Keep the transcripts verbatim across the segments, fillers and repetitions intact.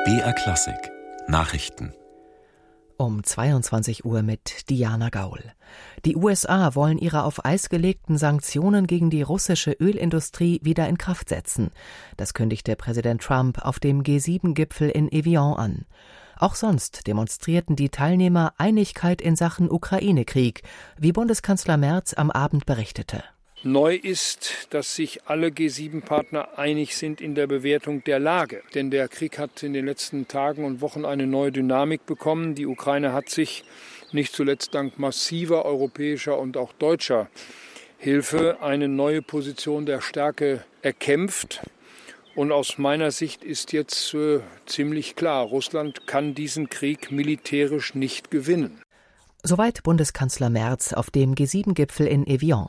B R Klassik Nachrichten Um zweiundzwanzig Uhr mit Diana Gaul. Die U S A wollen ihre auf Eis gelegten Sanktionen gegen die russische Ölindustrie wieder in Kraft setzen. Das kündigte Präsident Trump auf dem G sieben Gipfel in Evian an. Auch sonst demonstrierten die Teilnehmer Einigkeit in Sachen Ukraine-Krieg, wie Bundeskanzler Merz am Abend berichtete. Neu ist, dass sich alle G sieben Partner einig sind in der Bewertung der Lage. Denn der Krieg hat in den letzten Tagen und Wochen eine neue Dynamik bekommen. Die Ukraine hat sich nicht zuletzt dank massiver europäischer und auch deutscher Hilfe eine neue Position der Stärke erkämpft. Und aus meiner Sicht ist jetzt äh, ziemlich klar, Russland kann diesen Krieg militärisch nicht gewinnen. Soweit Bundeskanzler Merz auf dem G sieben Gipfel in Evian.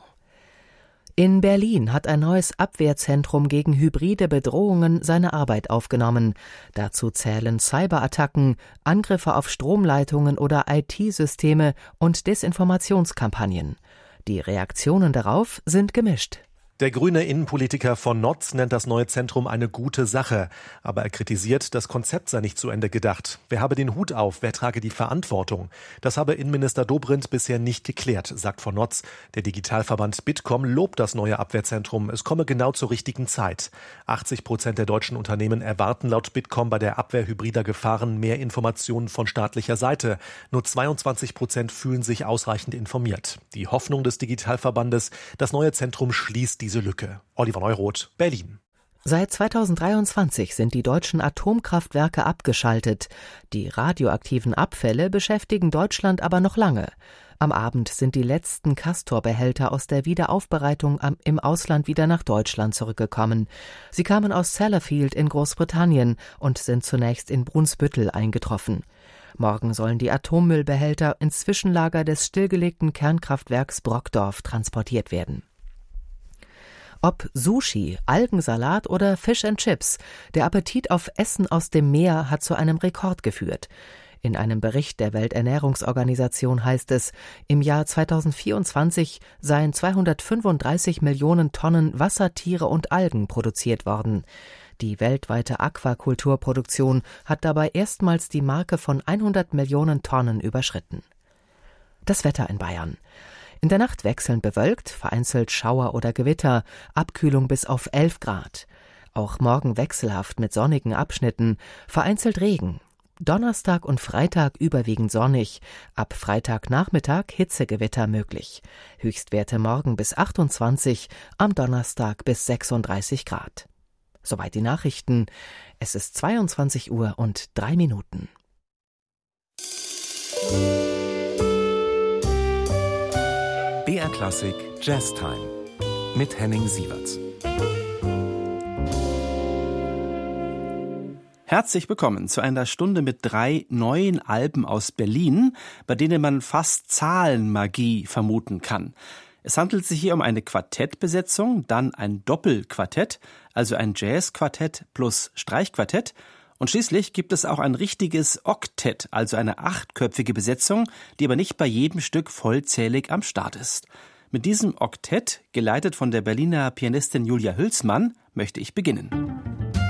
In Berlin hat ein neues Abwehrzentrum gegen hybride Bedrohungen seine Arbeit aufgenommen. Dazu zählen Cyberattacken, Angriffe auf Stromleitungen oder I T-Systeme und Desinformationskampagnen. Die Reaktionen darauf sind gemischt. Der grüne Innenpolitiker von Notz nennt das neue Zentrum eine gute Sache. Aber er kritisiert, das Konzept sei nicht zu Ende gedacht. Wer habe den Hut auf, wer trage die Verantwortung? Das habe Innenminister Dobrindt bisher nicht geklärt, sagt von Notz. Der Digitalverband Bitkom lobt das neue Abwehrzentrum. Es komme genau zur richtigen Zeit. achtzig Prozent der deutschen Unternehmen erwarten laut Bitkom bei der Abwehr hybrider Gefahren mehr Informationen von staatlicher Seite. Nur zweiundzwanzig Prozent fühlen sich ausreichend informiert. Die Hoffnung des Digitalverbandes, das neue Zentrum schließt die diese Lücke. Oliver Neuroth, Berlin. Seit zweitausenddreiundzwanzig sind die deutschen Atomkraftwerke abgeschaltet. Die radioaktiven Abfälle beschäftigen Deutschland aber noch lange. Am Abend sind die letzten Castor-Behälter aus der Wiederaufbereitung im Ausland wieder nach Deutschland zurückgekommen. Sie kamen aus Sellafield in Großbritannien und sind zunächst in Brunsbüttel eingetroffen. Morgen sollen die Atommüllbehälter ins Zwischenlager des stillgelegten Kernkraftwerks Brockdorf transportiert werden. Ob Sushi, Algensalat oder Fish and Chips, der Appetit auf Essen aus dem Meer hat zu einem Rekord geführt. In einem Bericht der Welternährungsorganisation heißt es, im Jahr zweitausendvierundzwanzig seien zweihundertfünfunddreißig Millionen Tonnen Wasser, Tiere und Algen produziert worden. Die weltweite Aquakulturproduktion hat dabei erstmals die Marke von hundert Millionen Tonnen überschritten. Das Wetter in Bayern. In der Nacht wechselnd bewölkt, vereinzelt Schauer oder Gewitter, Abkühlung bis auf elf Grad. Auch morgen wechselhaft mit sonnigen Abschnitten, vereinzelt Regen. Donnerstag und Freitag überwiegend sonnig, ab Freitagnachmittag Hitzegewitter möglich. Höchstwerte morgen bis achtundzwanzig, am Donnerstag bis sechsunddreißig Grad. Soweit die Nachrichten. Es ist zweiundzwanzig Uhr und drei Minuten. B R Klassik Jazz Time mit Henning Sieverts. Herzlich willkommen zu einer Stunde mit drei neuen Alben aus Berlin, bei denen man fast Zahlenmagie vermuten kann. Es handelt sich hier um eine Quartettbesetzung, dann ein Doppelquartett, also ein Jazzquartett plus Streichquartett. Und schließlich gibt es auch ein richtiges Oktett, also eine achtköpfige Besetzung, die aber nicht bei jedem Stück vollzählig am Start ist. Mit diesem Oktett, geleitet von der Berliner Pianistin Julia Hülsmann, möchte ich beginnen.